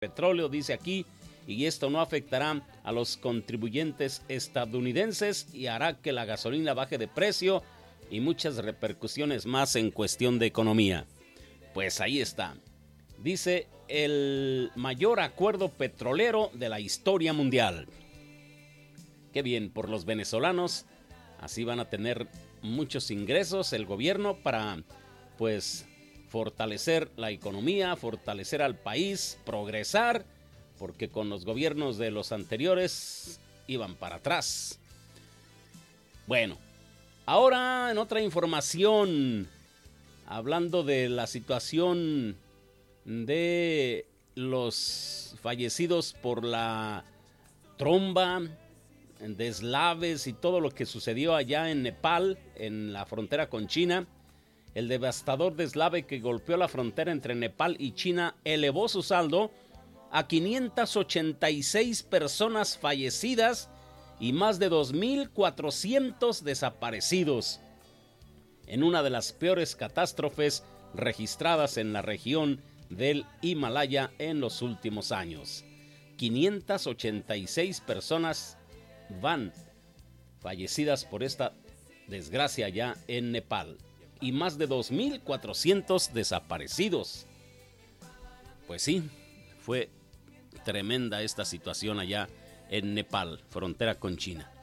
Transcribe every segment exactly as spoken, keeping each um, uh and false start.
petróleo, dice aquí, y esto no afectará a los contribuyentes estadounidenses y hará que la gasolina baje de precio y muchas repercusiones más en cuestión de economía. Pues ahí está. Dice el mayor acuerdo petrolero de la historia mundial. Qué bien por los venezolanos. Así van a tener muchos ingresos el gobierno para, pues, fortalecer la economía, fortalecer al país, progresar, porque con los gobiernos de los anteriores iban para atrás. Bueno, ahora en otra información, hablando de la situación de los fallecidos por la tromba, deslaves y todo lo que sucedió allá en Nepal, en la frontera con China. El devastador deslave que golpeó la frontera entre Nepal y China elevó su saldo a quinientas ochenta y seis personas fallecidas y más de dos mil cuatrocientos desaparecidos, en una de las peores catástrofes registradas en la región del Himalaya en los últimos años. quinientas ochenta y seis personas van fallecidas por esta desgracia allá en Nepal y más de dos mil cuatrocientos desaparecidos. Pues sí, fue tremenda esta situación allá en Nepal, frontera con China.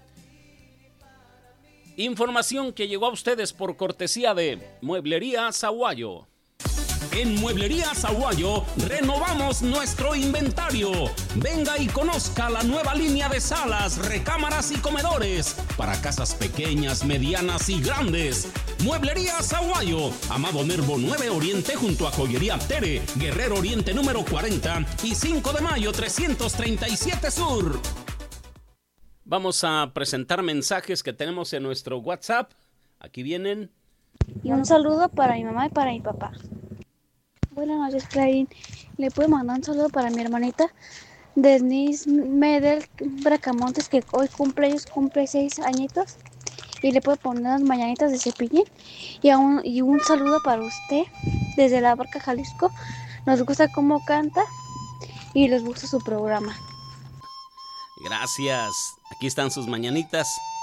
Información que llegó a ustedes por cortesía de Mueblería Sahuayo. En Mueblería Sahuayo renovamos nuestro inventario. Venga y conozca la nueva línea de salas, recámaras y comedores para casas pequeñas, medianas y grandes. Mueblería Sahuayo, Amado Nervo nueve Oriente junto a Joyería Tere, Guerrero Oriente número cuarenta y cinco de mayo trescientos treinta y siete Sur. Vamos a presentar mensajes que tenemos en nuestro WhatsApp. Aquí vienen. Y un saludo para mi mamá y para mi papá. Buenas noches, Clarín. ¿Le puedo mandar un saludo para mi hermanita Denise Medel Bracamontes, que hoy cumple, ellos cumple seis añitos? Y le puedo poner unas mañanitas de Cepillín. Y, a un, y un saludo para usted desde La Barca, Jalisco. Nos gusta cómo canta y les gusta su programa. Gracias. Aquí están sus mañanitas.